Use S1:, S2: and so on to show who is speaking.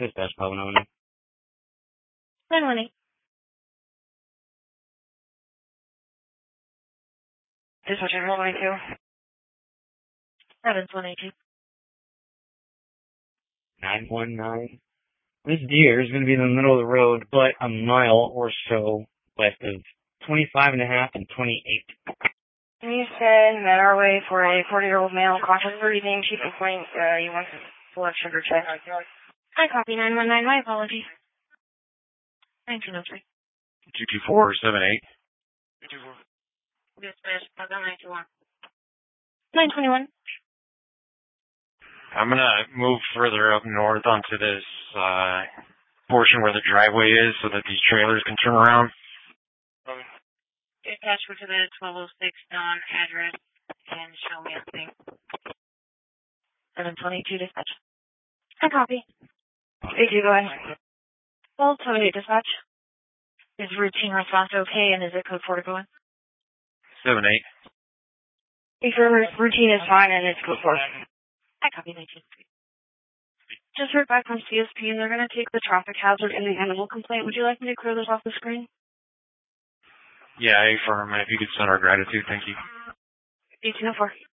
S1: Dispatch 518.
S2: 918.
S3: Dispatch 122.
S2: 722.
S1: 919. This deer is going to be in the middle of the road, but a mile or so west of 25 and a half and 28.
S3: You said met our way for a 40-year-old male, cautious breathing, chief complaint, he wants blood sugar check.
S2: I copy 919. My apologies. 1903.
S4: 224 78.
S3: 224. Dispatch 921.
S2: 921.
S4: I'm gonna move further up north onto this portion where the driveway is so that these trailers can turn around.
S3: Dispatch to the 1206 Don address and show me a thing.
S2: 722 dispatch. I copy.
S3: Thank you, go ahead.
S2: 1228 dispatch. Is routine response okay and is it code 4 to go in?
S4: 78.
S3: Routine is fine and it's code 4.
S2: I copy 19. Just heard back from CSP and they're going to take the traffic hazard and the animal complaint. Would you like me to clear those off the screen?
S4: Yeah, I affirm. If you could send our gratitude, thank you.
S2: 1804.